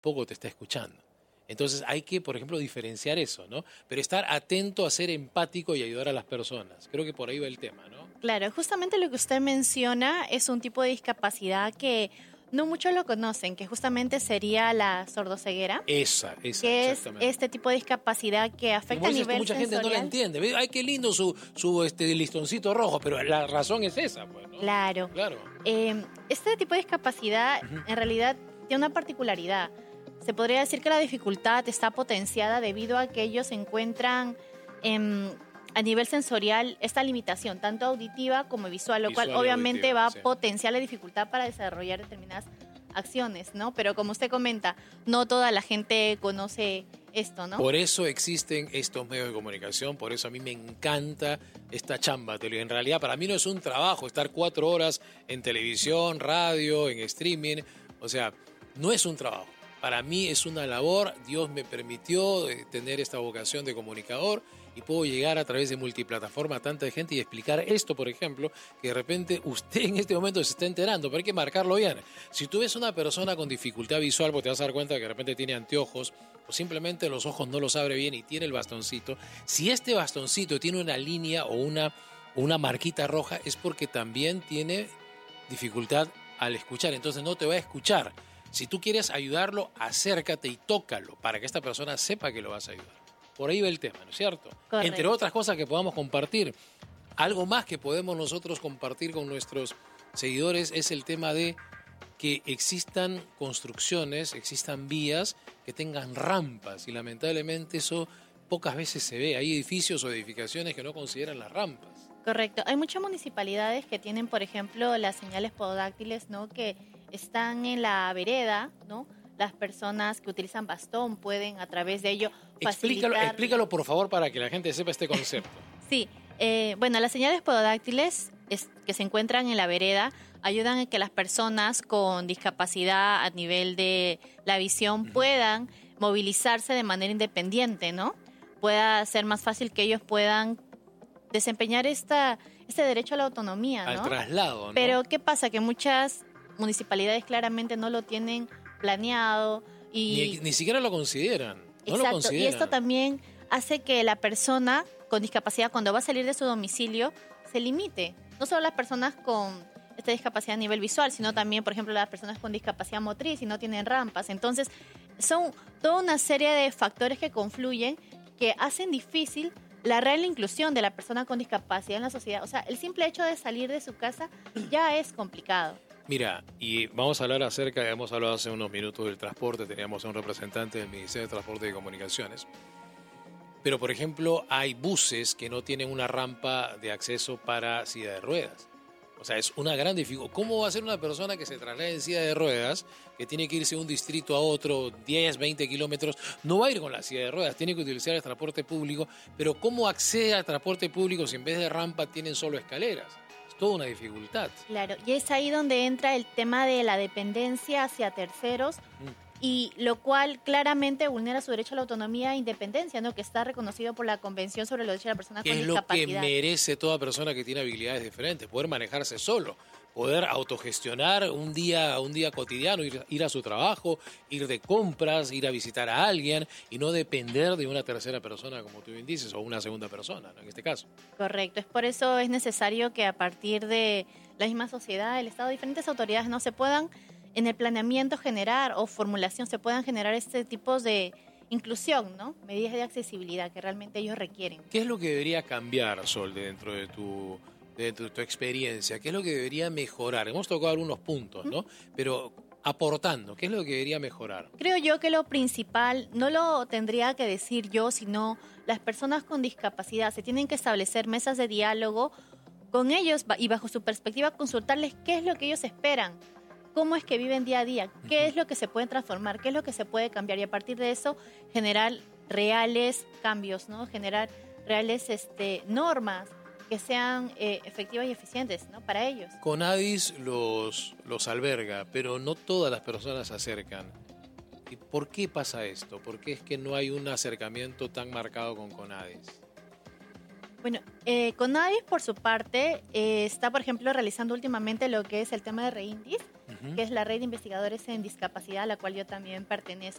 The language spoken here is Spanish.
tampoco te está escuchando. Entonces hay que, por ejemplo, diferenciar eso, ¿no? Pero estar atento a ser empático y ayudar a las personas. Creo que por ahí va el tema, ¿no? Claro, justamente lo que usted menciona es un tipo de discapacidad que no muchos lo conocen, que justamente sería la sordoceguera, Esa, que es exactamente. este tipo de discapacidad que afecta Como a dices, que nivel mucha gente no la sensorial. entiende. ¿Ve? Ay, qué lindo su listoncito rojo, pero la razón es esa, pues, ¿no? Claro. Claro. Este tipo de discapacidad Ujú. en realidad tiene una particularidad. Se podría decir que la dificultad está potenciada debido a que ellos encuentran a nivel sensorial esta limitación, tanto auditiva como visual, lo cual Visual y obviamente auditiva, va a sí. potenciar la dificultad para desarrollar determinadas acciones, ¿no? Pero como usted comenta, no toda la gente conoce esto, ¿no? Por eso existen estos medios de comunicación, por eso a mí me encanta esta chamba. En realidad para mí no es un trabajo estar 4 horas en televisión, radio, en streaming. O sea, no es un trabajo. Para mí es una labor. Dios me permitió tener esta vocación de comunicador y puedo llegar a través de multiplataforma a tanta gente y explicar esto, por ejemplo, que de repente usted en este momento se está enterando, pero hay que marcarlo bien. Si tú ves una persona con dificultad visual, pues te vas a dar cuenta que de repente tiene anteojos o simplemente los ojos no los abre bien y tiene el bastoncito. Si este bastoncito tiene una línea o una marquita roja, es porque también tiene dificultad al escuchar, entonces no te va a escuchar. Si tú quieres ayudarlo, acércate y tócalo para que esta persona sepa que lo vas a ayudar. Por ahí va el tema, ¿no es cierto? Correcto. Entre otras cosas que podamos compartir. Algo más que podemos nosotros compartir con nuestros seguidores es el tema de que existan construcciones, existan vías que tengan rampas y lamentablemente eso pocas veces se ve. Hay edificios o edificaciones que no consideran las rampas. Correcto. Hay muchas municipalidades que tienen, por ejemplo, las señales pododáctiles, ¿no? Que están en la vereda, ¿no? Las personas que utilizan bastón pueden a través de ello facilitar. Explícalo por favor para que la gente sepa este concepto. Sí, bueno, las señales pododáctiles que se encuentran en la vereda ayudan a que las personas con discapacidad a nivel de la visión puedan movilizarse de manera independiente, ¿no? Pueda ser más fácil que ellos puedan desempeñar este derecho a la autonomía, ¿no? Al traslado, ¿no? Pero ¿qué pasa? Que muchas municipalidades claramente no lo tienen planeado y... Ni siquiera lo consideran. No lo Exacto, consideran. y esto también hace que la persona con discapacidad, cuando va a salir de su domicilio, se limite. No solo las personas con esta discapacidad a nivel visual, sino también, por ejemplo, las personas con discapacidad motriz y no tienen rampas. Entonces, son toda una serie de factores que confluyen que hacen difícil la real inclusión de la persona con discapacidad en la sociedad. O sea, el simple hecho de salir de su casa ya es complicado. Mira, y vamos a hablar hemos hablado hace unos minutos del transporte, teníamos a un representante del Ministerio de Transporte y Comunicaciones, pero por ejemplo hay buses que no tienen una rampa de acceso para silla de ruedas. O sea, es una gran dificultad. ¿Cómo va a ser una persona que se traslade en silla de ruedas, que tiene que irse de un distrito a otro, 10, 20 kilómetros? No va a ir con la silla de ruedas, tiene que utilizar el transporte público, pero ¿cómo accede al transporte público si en vez de rampa tienen solo escaleras? Toda una dificultad. Claro, y es ahí donde entra el tema de la dependencia hacia terceros, y lo cual claramente vulnera su derecho a la autonomía e independencia, ¿no? Que está reconocido por la Convención sobre los Derechos de la Persona con ¿Qué es lo que Discapacidad. merece toda persona que tiene habilidades diferentes? Poder manejarse solo, poder autogestionar un día cotidiano, ir a su trabajo, ir de compras, ir a visitar a alguien y no depender de una tercera persona, como tú bien dices, o una segunda persona, ¿no? En este caso. Correcto, es por eso es necesario que a partir de la misma sociedad, el Estado, diferentes autoridades no se puedan en el planeamiento generar o formulación, se puedan generar este tipo de inclusión, ¿no? Medidas de accesibilidad que realmente ellos requieren. ¿Qué es lo que debería cambiar, Sol, dentro de tu experiencia? ¿Qué es lo que debería mejorar? Hemos tocado algunos puntos, ¿no? Pero aportando, ¿qué es lo que debería mejorar? Creo yo que lo principal no lo tendría que decir yo, sino las personas con discapacidad. Se tienen que establecer mesas de diálogo con ellos y bajo su perspectiva consultarles qué es lo que ellos esperan, cómo es que viven día a día, qué es lo que se puede transformar, qué es lo que se puede cambiar y a partir de eso generar reales cambios, ¿no? Generar reales normas que sean efectivas y eficientes, ¿no? Para ellos. Conadis los alberga, pero no todas las personas se acercan. ¿Y por qué pasa esto? ¿Por qué es que no hay un acercamiento tan marcado con Conadis? Bueno, Conadis por su parte está, por ejemplo, realizando últimamente lo que es el tema de REINDIS, que es la Red de Investigadores en Discapacidad, a la cual yo también pertenezco.